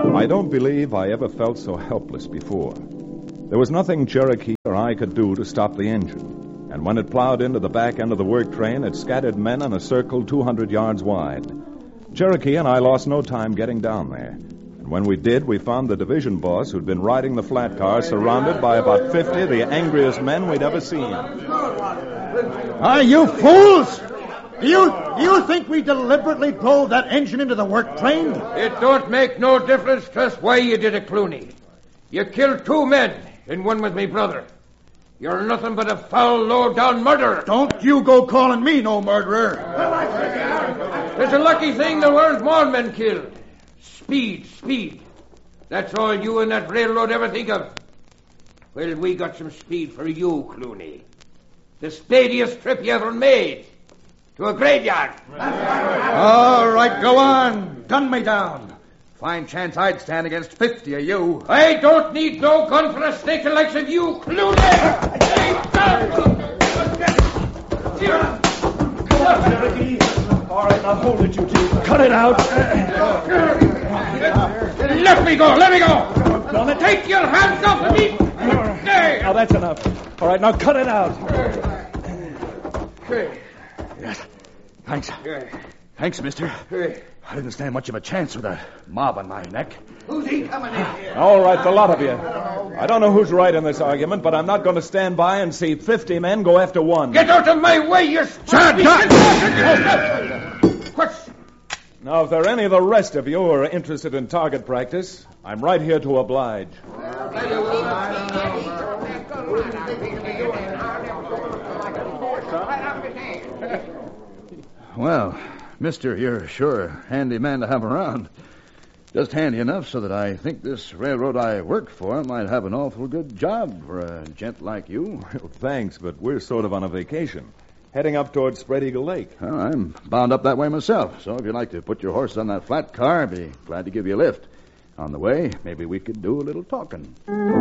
I don't believe I ever felt so helpless before. There was nothing Cherokee or I could do to stop the engine. And when it plowed into the back end of the work train, it scattered men in a circle 200 yards wide. Cherokee and I lost no time getting down there. And when we did, we found the division boss who'd been riding the flat car surrounded by about 50 of the angriest men we'd ever seen. Ah, you fools! Do you think we deliberately drove that engine into the work train? It don't make no difference just why you did it, Clooney. You killed 2 men, and one was me brother. You're nothing but a foul, low-down murderer. Don't you go calling me no murderer. It's a lucky thing there weren't more men killed. Speed. That's all you and that railroad ever think of. Well, we got some speed for you, Clooney. The speediest trip you ever made. To a graveyard. All right, go on. Gun me down. Fine chance I'd stand against 50 of you. I don't need no gun for a snake the likes of you, Clooney. All right, now hold it, you two. Cut it out. Let me go. Take your hands off of me. Now that's enough. All right, now cut it out. Yes. Thanks, mister. I didn't stand much of a chance with a mob on my neck. Who's he coming in here? All right, the lot of you. I don't know who's right in this argument, but I'm not going to stand by and see 50 men go after one. Get out of my way, you... Shut up! What's... Now, if there are any of the rest of you who are interested in target practice, I'm right here to oblige. Well, mister, you're sure a handy man to have around. Just handy enough so that I think this railroad I work for might have an awful good job for a gent like you. Well, thanks, but we're sort of on a vacation, heading up towards Spread Eagle Lake. Well, I'm bound up that way myself, so if you'd like to put your horse on that flat car, I'd be glad to give you a lift. On the way, maybe we could do a little talking.